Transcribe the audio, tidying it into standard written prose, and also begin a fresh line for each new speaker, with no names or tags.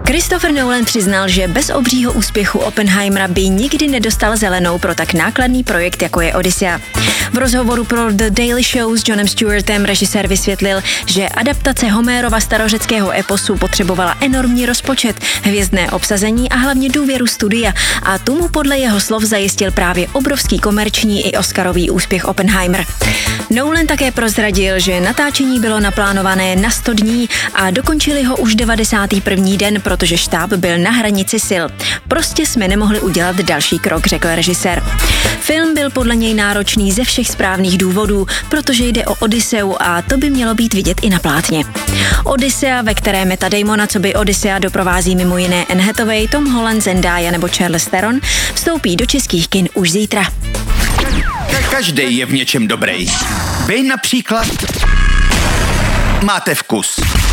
Christopher Nolan přiznal, že bez obřího úspěchu Oppenheimera by nikdy nedostal zelenou pro tak nákladný projekt, jako je Odyssea. V rozhovoru pro The Daily Show s Johnem Stewartem režisér vysvětlil, že adaptace Homérova starořeckého eposu potřebovala enormní rozpočet, hvězdné obsazení a hlavně důvěru studia a tomu podle jeho slov zajistil právě obrovský komerční i oscarový úspěch Oppenheimer. Nolan také prozradil, že natáčení bylo naplánované na 100 dní a dokončili ho už 91. den, protože štáb byl na hranici sil. Prostě jsme nemohli udělat další krok, řekl režisér. Film byl podle něj náročný ze všech správných důvodů, protože jde o Odysseu a to by mělo být vidět i na plátně. Odyssea, ve které Matta Damona coby Odyssea doprovází mimo jiné Anne Hathaway, Tom Holland, Zendaya nebo Charlize Theron, vstoupí do českých kin už zítra.
Každý je v něčem dobrý. Vy například máte vkus.